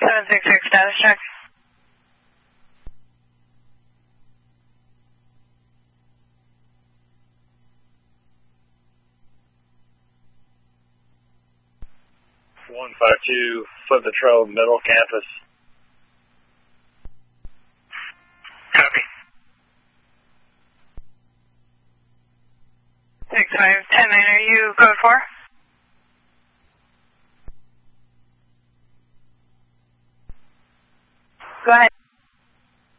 766 status check. Foot Patrol, Middle Campus. Copy. 6510, are you code 4? Go ahead.